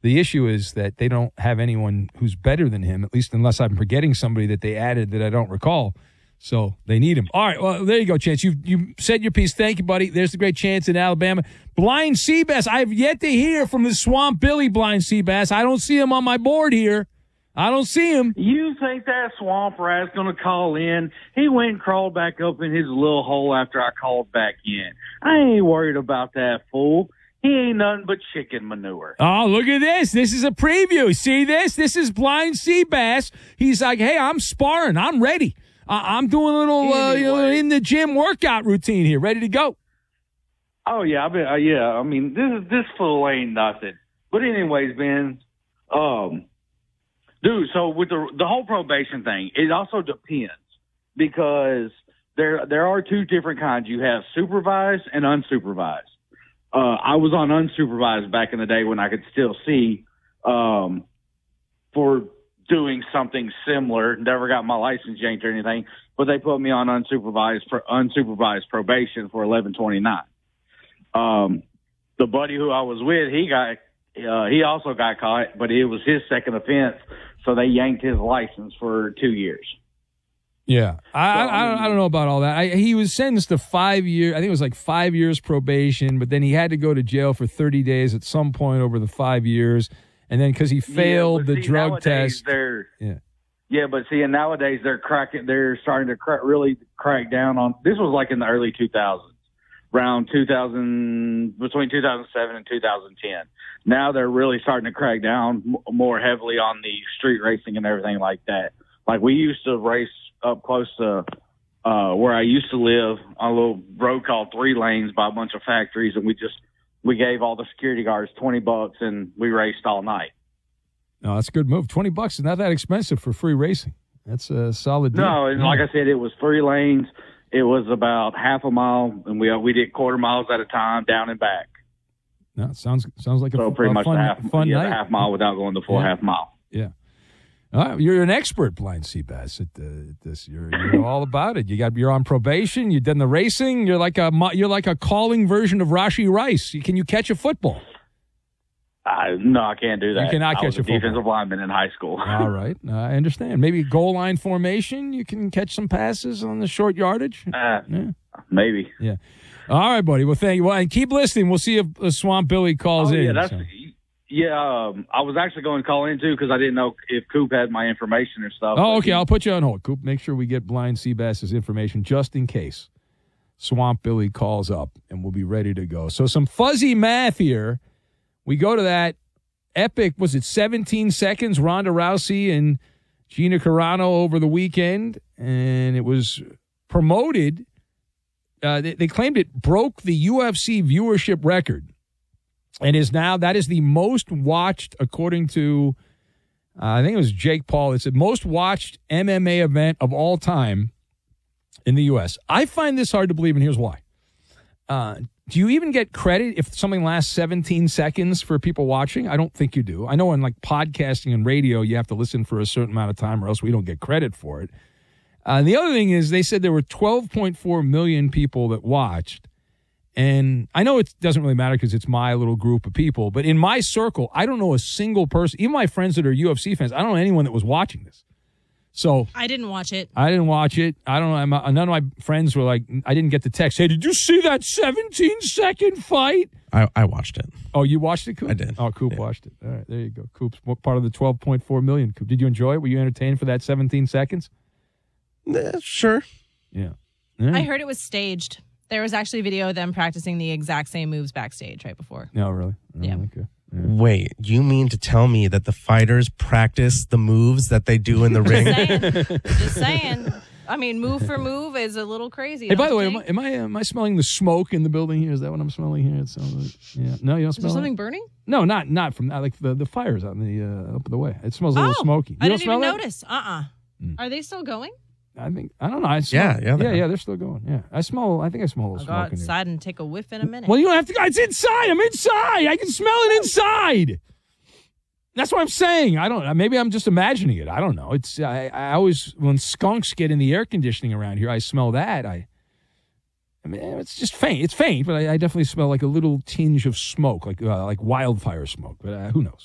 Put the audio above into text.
The issue is that they don't have anyone who's better than him, at least unless I'm forgetting somebody that they added that I don't recall. So they need him. All right, well, there you go, Chance. You said your piece. Thank you, buddy. There's the great Chance in Alabama. Blind sea bass. I have yet to hear from the Swamp Billy blind sea bass. I don't see him on my board here. I don't see him. You think that swamp rat's going to call in? He went and crawled back up in his little hole after I called back in. I ain't worried about that fool. He ain't nothing but chicken manure. Oh, look at this. This is a preview. See this? This is blind sea bass. He's like, hey, I'm sparring. I'm ready. I'm doing a little in the gym workout routine here, ready to go. Oh, yeah. I mean, this fool ain't nothing. But anyways, Ben, dude, so with the whole probation thing, it also depends because there are two different kinds. You have supervised and unsupervised. I was on unsupervised back in the day when I could still see for doing something similar. Never got my license yanked or anything, but they put me on unsupervised probation for 1129. The buddy who I was with, he also got caught, but it was his second offense, so they yanked his license for 2 years. Yeah, I don't know about all that. He was sentenced to 5 years. I think it was like 5 years probation, but then he had to go to jail for 30 days at some point over the 5 years, and then because he failed the drug test. But see, nowadays they're starting to really crack down on. This was like in the early 2000s, around between 2007 and 2010. Now they're really starting to crack down more heavily on the street racing and everything like that. Like we used to race up close to where I used to live on a little road called 3 Lanes by a bunch of factories, and we gave all the security guards $20 and we raced all night. No, that's a good move. $20 is not that expensive for free racing. That's a solid deal. No, and like I said, it was 3 lanes. It was about half a mile, and we did quarter miles at a time, down and back. No, it sounds like a pretty much fun night. A half mile without going the full half mile. Yeah. All right, you're an expert, blind sea bass, at this. You're all about it. You're on probation. You've done the racing. You're like a calling version of Rashee Rice. Can you catch a football? No, I can't do that. You cannot catch a football. Defensive lineman in high school. All right, I understand. Maybe goal line formation. You can catch some passes on the short yardage. Maybe. Yeah. All right, buddy. Well, thank you. Well, and keep listening. We'll see if Swamp Billy calls in. Yeah, I was actually going to call in, too, because I didn't know if Coop had my information or stuff. Oh, okay. I'll put you on hold. Coop, make sure we get blind sea bass's information just in case Swamp Billy calls up, and we'll be ready to go. So some fuzzy math here. We go to that epic, was it 17 seconds, Ronda Rousey and Gina Carano over the weekend, and it was promoted. They claimed it broke the UFC viewership record. And that is the most watched, according to, I think it was Jake Paul. It's the most watched MMA event of all time in the U.S. I find this hard to believe, and here's why. Do you even get credit if something lasts 17 seconds for people watching? I don't think you do. I know in like podcasting and radio, you have to listen for a certain amount of time or else we don't get credit for it. The other thing is they said there were 12.4 million people that watched. And I know it doesn't really matter because it's my little group of people, but in my circle, I don't know a single person, even my friends that are UFC fans, I don't know anyone that was watching this. So I didn't watch it. I didn't watch it. I don't know. None of my friends were like, I didn't get the text. Hey, did you see that 17-second fight? I watched it. Oh, you watched it, Coop? I did. Oh, Coop watched it. All right, there you go. Coop's part of the 12.4 million. Coop, did you enjoy it? Were you entertained for that 17 seconds? Sure. Yeah. I heard it was staged. There was actually video of them practicing the exact same moves backstage right before. No, really? Oh, yeah. Okay. Yeah. Wait, you mean to tell me that the fighters practice the moves that they do in the ring? Just saying. I mean, move for move is a little crazy. Hey, by the way, am I smelling the smoke in the building here? Is that what I'm smelling here? It sounds like, yeah. No, you don't smell Is there something burning? No, not from that. Like the fires out in the up the way. It smells a little smoky. I didn't even notice. Are they still going? I don't know. Yeah, they're still going. Yeah, I think I smell a little smoke. I'll go outside and take a whiff in a minute. Well, you don't have to go. It's inside. I'm inside. I can smell it inside. That's what I'm saying. I don't. Maybe I'm just imagining it. I don't know. It's. I always, when skunks get in the air conditioning around here, I smell that. I mean, it's just faint. It's faint, but I definitely smell like a little tinge of smoke, like wildfire smoke. But who knows?